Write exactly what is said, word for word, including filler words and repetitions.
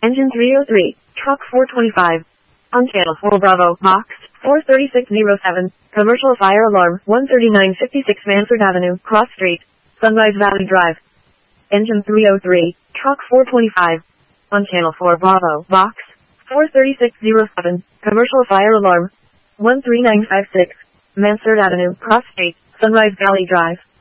Engine three oh three, Truck four twenty-five. On channel four Bravo, Box, four thirty-six oh seven, Commercial Fire Alarm, one thirty-nine fifty-six Mansard Avenue, Cross Street, Sunrise Valley Drive. Engine three oh three, Truck four twenty-five. On channel four Bravo, Box, four thirty-six oh seven, Commercial Fire Alarm, one three nine five six, Mansard Avenue, Cross Street, Sunrise Valley Drive.